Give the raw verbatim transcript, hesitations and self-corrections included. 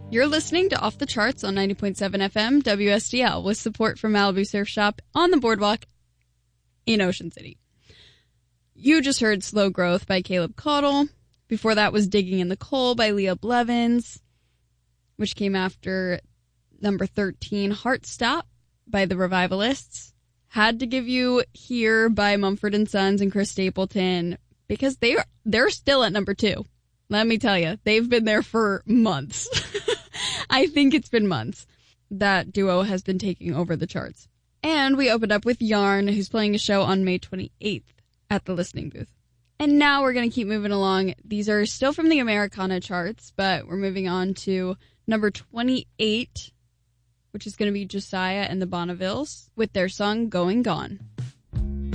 You're listening to Off the Charts on ninety point seven F M W S D L with support from Malibu Surf Shop on the boardwalk in Ocean City. You just heard Slow Growth by Caleb Caudle. Before that was Digging in the Coal by Leah Blevins, which came after number thirteen, Heart Stop by the Revivalists. Had to give you Here by Mumford and Sons and Chris Stapleton because they are, they're still at number two. Let me tell you, they've been there for months. I think it's been months. That duo has been taking over the charts. And we opened up with Yarn, who's playing a show on May twenty-eighth at the Listening Booth. And now we're going to keep moving along. These are still from the Americana charts, but we're moving on to number twenty-eight, which is going to be Josiah and the Bonnevilles with their song Going Gone.